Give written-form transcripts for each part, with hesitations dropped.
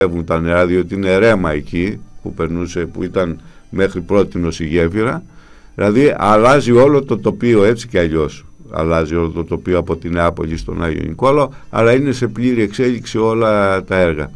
τα νερά, διότι είναι ρέμα εκεί που περνούσε, που ήταν μέχρι πρότινος η γέφυρα. Δηλαδή αλλάζει όλο το τοπίο, έτσι και αλλιώς αλλάζει όλο το τοπίο από την Νεάπολη στον Άγιο Νικόλαο, αλλά είναι σε πλήρη εξέλιξη όλα τα έργα.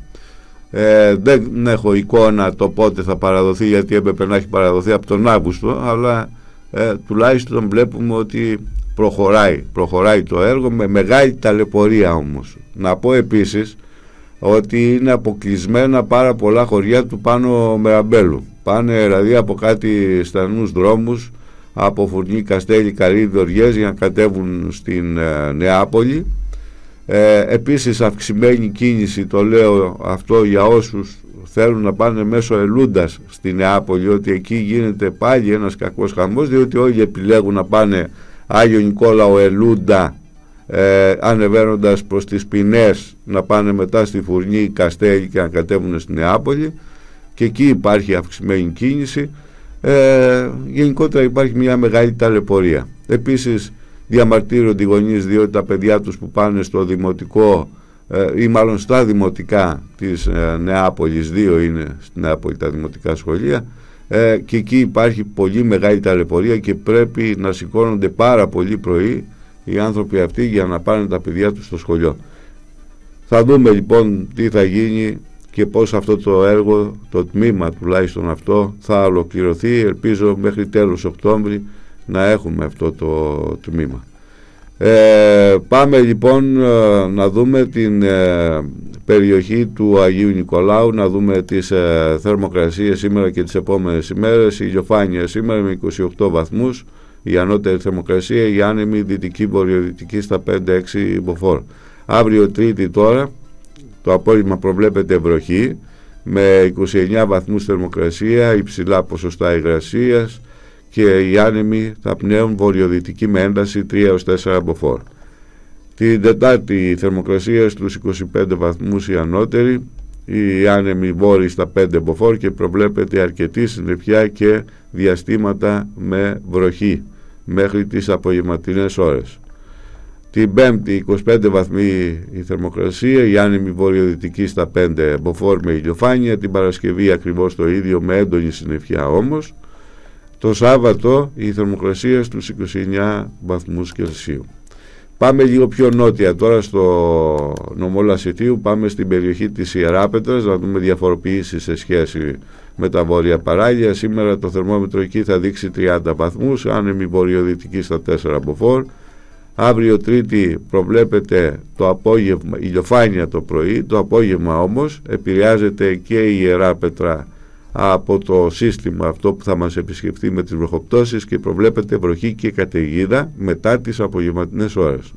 Δεν έχω εικόνα το πότε θα παραδοθεί, γιατί έπρεπε να έχει παραδοθεί από τον Αύγουστο, αλλά τουλάχιστον βλέπουμε ότι προχωράει το έργο με μεγάλη ταλαιπωρία όμως. Να πω επίσης ότι είναι αποκλεισμένα πάρα πολλά χωριά του Πάνω Μεραμπέλου. Πάνε δηλαδή από κάτι στενούς δρόμους, από Φουρνί, Καστέλη, Καρύδι, Οριές, για να κατέβουν στην Νεάπολη. Επίσης αυξημένη κίνηση, το λέω αυτό για όσους θέλουν να πάνε μέσω Ελούντας στη Νεάπολη, ότι εκεί γίνεται πάλι ένας κακός χαμός, διότι όλοι επιλέγουν να πάνε Άγιο Νικόλαο, Ελούντα, ανεβαίνοντας προς τις Πινές, να πάνε μετά στη Φουρνί, Καστέλη και να κατέβουν στη Νεάπολη, και εκεί υπάρχει αυξημένη κίνηση. Γενικότερα υπάρχει μια μεγάλη ταλαιπωρία. Επίσης διαμαρτύρονται οι γονείς, διότι τα παιδιά τους που πάνε στο δημοτικό ή μάλλον στα δημοτικά της Νεάπολης, 2 είναι στην Νεάπολη τα δημοτικά σχολεία, και εκεί υπάρχει πολύ μεγάλη ταλαιπωρία και πρέπει να σηκώνονται πάρα πολύ πρωί οι άνθρωποι αυτοί για να πάνε τα παιδιά τους στο σχολείο. Θα δούμε λοιπόν τι θα γίνει και πώς αυτό το έργο, το τμήμα τουλάχιστον αυτό, θα ολοκληρωθεί. Ελπίζω μέχρι τέλος Οκτώβρη να έχουμε αυτό το τμήμα. Πάμε λοιπόν να δούμε την περιοχή του Αγίου Νικολάου, να δούμε τις θερμοκρασίες σήμερα και τις επόμενες ημέρες. Η ηλιοφάνεια σήμερα με 28 βαθμούς, η ανώτερη θερμοκρασία, η άνεμη δυτική βορειοδυτική στα 5-6 μποφόρ. Αύριο Τρίτη τώρα, το απόγευμα προβλέπεται βροχή με 29 βαθμούς θερμοκρασία, υψηλά ποσοστά υγρασίας, και οι άνεμοι θα πνέουν βορειοδυτική με ένταση 3-4 μποφόρ. Την Τετάρτη η θερμοκρασία στους 25 βαθμούς η ανώτερη, οι άνεμοι βόρειοι στα 5 μποφόρ και προβλέπεται αρκετή συννεφιά και διαστήματα με βροχή μέχρι τις απογευματινές ώρες. Την Πέμπτη 25 βαθμοί η θερμοκρασία, η άνεμη βορειοδυτική στα 5 μποφόρ με ηλιοφάνεια. Την Παρασκευή ακριβώς το ίδιο με έντονη συννεφιά όμως. Το Σάββατο η θερμοκρασία στους 29 βαθμούς Κελσίου. Πάμε λίγο πιο νότια τώρα στο νομό Λασιτίου, πάμε στην περιοχή της Ιεράπετρας να δούμε διαφοροποιήσεις σε σχέση με τα βόρεια παράλια. Σήμερα το θερμόμετρο εκεί θα δείξει 30 βαθμούς, άνεμη βορειοδυτική στα 4 μποφόρ. Αύριο Τρίτη προβλέπεται το απόγευμα ηλιοφάνεια το πρωί, το απόγευμα όμως επηρεάζεται και η Ιεράπετρα από το σύστημα αυτό που θα μας επισκεφθεί με τις βροχοπτώσεις και προβλέπεται βροχή και καταιγίδα μετά τις απογευματινές ώρες.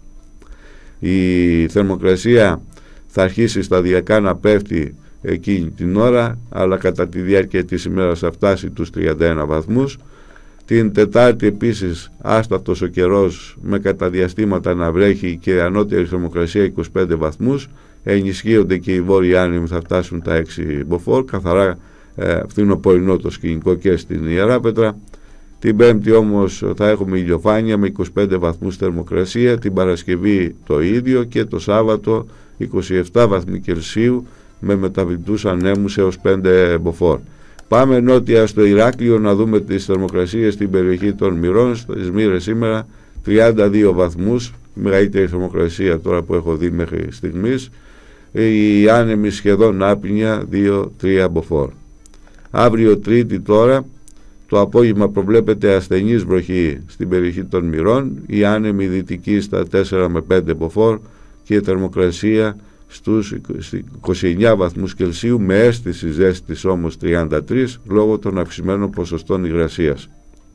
Η θερμοκρασία θα αρχίσει σταδιακά να πέφτει εκείνη την ώρα, αλλά κατά τη διάρκεια της ημέρας θα φτάσει τους 31 βαθμούς. Την Τετάρτη επίσης άστατος ο καιρός με καταδιαστήματα να βρέχει και ανώτερη θερμοκρασία 25 βαθμούς. Ενισχύονται και οι βόρειοι άνεμοι, θα φτάσουν τα 6 μποφόρ, καθαρά φθινοπορεινό το σκηνικό και στην Ιεράπετρα. Την Πέμπτη όμως θα έχουμε ηλιοφάνεια με 25 βαθμούς θερμοκρασία, την Παρασκευή το ίδιο και το Σάββατο 27 βαθμοί Κελσίου με μεταβητούς ανέμους έως 5 μποφόρ. Πάμε νότια στο Ηράκλειο να δούμε τις θερμοκρασίες στην περιοχή των Μυρών. Στις Μύρες σήμερα 32 βαθμούς, μεγαλύτερη θερμοκρασία τώρα που έχω δει μέχρι στιγμής. Η άνεμη σχεδόν άπνοια 2-3 μποφόρ. Αύριο Τρίτη τώρα το απόγευμα προβλέπεται ασθενής βροχή στην περιοχή των Μυρών, η άνεμη δυτική στα 4 με 5 μποφόρ και η θερμοκρασία στους 29 βαθμούς Κελσίου με αίσθηση ζέστης όμως 33 λόγω των αυξημένων ποσοστών υγρασίας.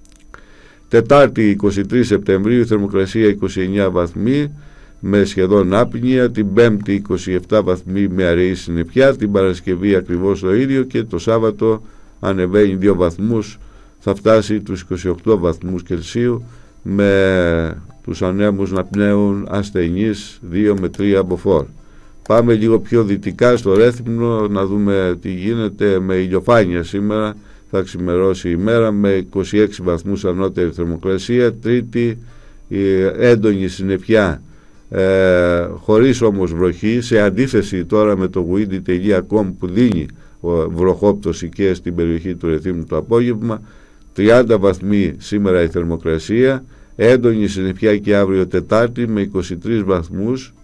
Τετάρτη 23 Σεπτεμβρίου η θερμοκρασία 29 βαθμοί με σχεδόν άπνοια, την Πέμπτη 27 βαθμοί με αραιή συννεφιά, την Παρασκευή ακριβώς το ίδιο και το Σάββατο ανεβαίνει 2 βαθμούς, θα φτάσει τους 28 βαθμούς Κελσίου με τους ανέμους να πνέουν ασθενείς 2 με 3 μποφόρ. Πάμε λίγο πιο δυτικά στο Ρέθυμνο να δούμε τι γίνεται με ηλιοφάνεια σήμερα. Θα ξημερώσει η μέρα με 26 βαθμούς ανώτερη θερμοκρασία. Τρίτη έντονη συννεφιά χωρίς όμως βροχή, σε αντίθεση τώρα με το windy.com που δίνει βροχόπτωση και στην περιοχή του Ρεθύμνου το απόγευμα. 30 βαθμοί σήμερα η θερμοκρασία, έντονη συννεφιά και αύριο Τετάρτη με 23 βαθμούς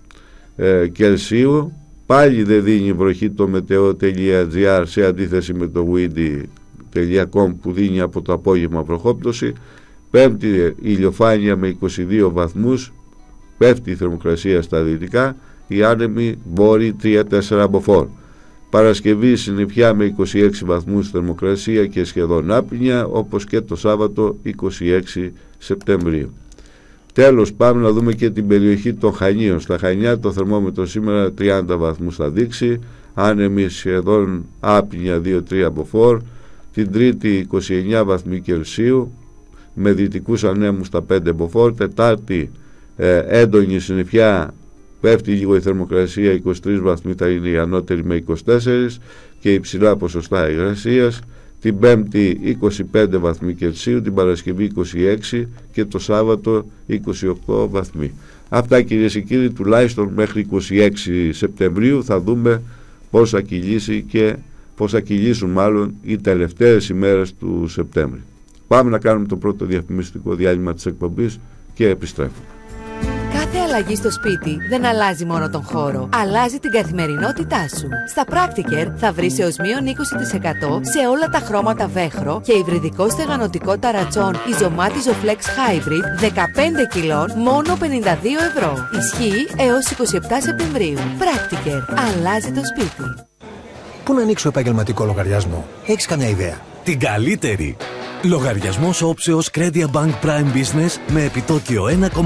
Κελσίου. Πάλι δεν δίνει βροχή το meteo.gr σε αντίθεση με το windy.com που δίνει από το απόγευμα βροχόπτωση. Πέμπτη ηλιοφάνεια με 22 βαθμούς, πέφτει η θερμοκρασία στα δυτικά, η άνεμη βόρη 3-4 μποφόρ. Παρασκευή συννεφιά με 26 βαθμούς θερμοκρασία και σχεδόν άπνοια, όπως και το Σάββατο 26 Σεπτεμβρίου. Τέλος, πάμε να δούμε και την περιοχή των Χανίων. Στα Χανιά το θερμόμετρο σήμερα 30 βαθμούς θα δείξει, άνεμη σχεδόν άπνοια 2-3 μποφόρ. Την Τρίτη 29 βαθμοί Κελσίου με δυτικούς ανέμους στα 5 μποφόρ. Τετάρτη έντονη συννεφιά, πέφτει λίγο η θερμοκρασία, 23 βαθμοί θα είναι η ανώτερη με 24 και υψηλά ποσοστά υγρασίας. Την Πέμπτη 25 βαθμοί Κελσίου, την Παρασκευή 26 και το Σάββατο 28 βαθμοί. Αυτά, κυρίες και κύριοι, τουλάχιστον μέχρι 26 Σεπτεμβρίου θα δούμε πώς θα κυλήσει και πώς θα κυλήσουν μάλλον οι τελευταίες ημέρες του Σεπτέμβρη. Πάμε να κάνουμε το πρώτο διαφημιστικό διάλειμμα της εκπομπής και επιστρέφουμε. Κάθε αλλαγή στο σπίτι δεν αλλάζει μόνο τον χώρο, αλλάζει την καθημερινότητά σου. Στα Practiker θα βρεις έως μείον 20% σε όλα τα χρώματα βέχρο και υβριδικό στεγανοτικό ταρατσόν Ιζωμάτιζο Flex Hybrid 15 κιλών μόνο 52 ευρώ. Ισχύει έως 27 Σεπτεμβρίου. Practiker. Αλλάζει το σπίτι. Πού να ανοίξω επαγγελματικό λογαριασμό? Έχεις καμιά ιδέα? Την καλύτερη! Λογαριασμός όψεως Credia Bank Prime Business με επιτόκιο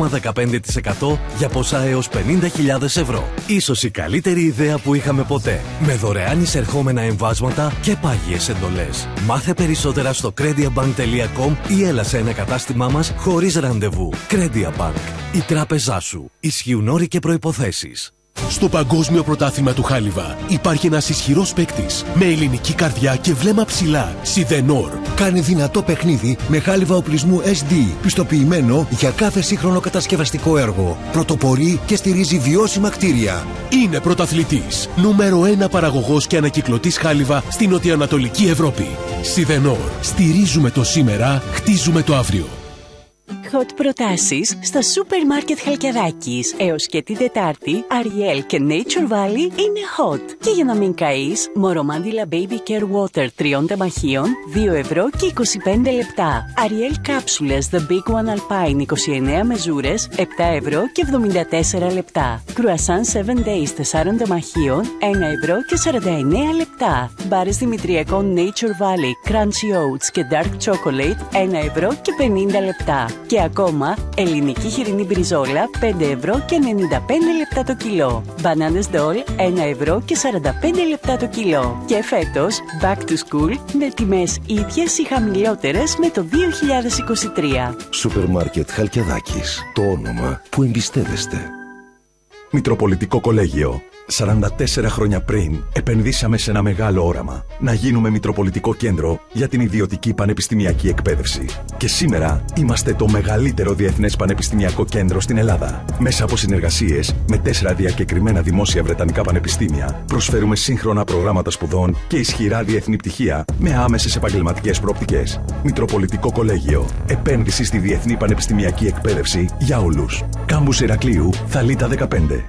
1,15% για ποσά έως 50.000 ευρώ. Ίσως η καλύτερη ιδέα που είχαμε ποτέ. Με δωρεάν εισερχόμενα εμβάσματα και πάγιες εντολές. Μάθε περισσότερα στο crediabank.com ή έλα σε ένα κατάστημά μας χωρίς ραντεβού. Credia Bank. Η τράπεζά σου. Ισχύουν όροι και προϋποθέσεις. Στο Παγκόσμιο Πρωτάθλημα του Χάλιβα υπάρχει ένας ισχυρός παίκτης με ελληνική καρδιά και βλέμμα ψηλά. Σιδενόρ. Κάνει δυνατό παιχνίδι με χάλιβα οπλισμού SD, πιστοποιημένο για κάθε σύγχρονο κατασκευαστικό έργο. Πρωτοπορεί και στηρίζει βιώσιμα κτίρια. Είναι πρωταθλητής. Νούμερο 1 παραγωγός και ανακυκλωτής χάλιβα στην νοτιοανατολική Ευρώπη. Σιδενόρ. Στηρίζουμε το σήμερα, χτίζουμε το αύριο. Hot προτάσεις στα σούπερ μάρκετ Χαλκιδάκης. Έως και την Τετάρτη, Ariel και Nature Valley είναι hot. Και για να μην καείς, Μορομάντιλα Baby Care Water 3 τεμαχίων, 2 ευρώ και 25 λεπτά. Ariel κάψουλες The Big One Alpine 29 μεζούρες, 7 ευρώ και 74 λεπτά. Croissant 7 Days 4 τεμαχίων, 1 ευρώ και 49 λεπτά. Μπάρες Δημητριακών Nature Valley Crunchy Oats και Dark Chocolate, 1 ευρώ και 50 λεπτά. Και ακόμα, ελληνική χοιρινή μπριζόλα 5 ευρώ και 95 λεπτά το κιλό. Μπανάνες ντόλ 1 ευρώ και 45 λεπτά το κιλό. Και φέτος, back to school με τιμές ίδιες ή χαμηλότερες με το 2023. Σούπερ μάρκετ Χαλκιδάκης. Το όνομα που εμπιστεύεστε. Μητροπολιτικό Κολέγιο. 44 χρόνια πριν επενδύσαμε σε ένα μεγάλο όραμα. Να γίνουμε Μητροπολιτικό Κέντρο για την ιδιωτική πανεπιστημιακή εκπαίδευση. Και σήμερα είμαστε το μεγαλύτερο διεθνές πανεπιστημιακό κέντρο στην Ελλάδα. Μέσα από συνεργασίες με 4 διακεκριμένα δημόσια βρετανικά πανεπιστήμια, προσφέρουμε σύγχρονα προγράμματα σπουδών και ισχυρά διεθνή πτυχία με άμεσες επαγγελματικές προοπτικές. Μητροπολιτικό Κολέγιο. Επένδυση στη διεθνή πανεπιστημιακή εκπαίδευση για όλους. Κάμπους Ηρακλείου, Θαλίτα 15.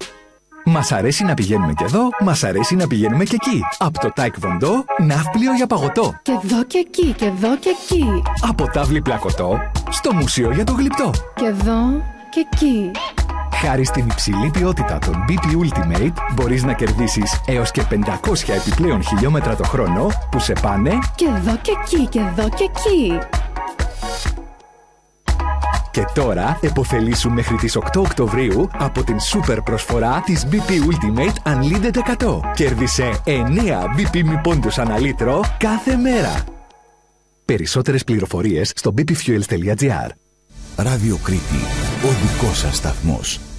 Μας αρέσει να πηγαίνουμε και εδώ, μας αρέσει να πηγαίνουμε και εκεί. Από το Taekwondo, ναύπλιο για παγωτό. Και εδώ και εκεί, και εδώ και εκεί. Από τάβλη πλακωτό, στο μουσείο για το γλυπτό. Και εδώ και εκεί. Χάρη στην υψηλή ποιότητα των BP Ultimate, μπορείς να κερδίσεις έως και 500 επιπλέον χιλιόμετρα το χρόνο που σε πάνε και εδώ και εκεί, και εδώ και εκεί. Και τώρα επωφελήσου μέχρι τις 8 Οκτωβρίου από την σούπερ προσφορά της BP Ultimate Unlimited 100. Κέρδισε 9 BP μη πόντους ανά λίτρο κάθε μέρα. Περισσότερες πληροφορίες στο bpfuels.gr. Ράδιο Κρήτη, ο δικός σας σταθμός.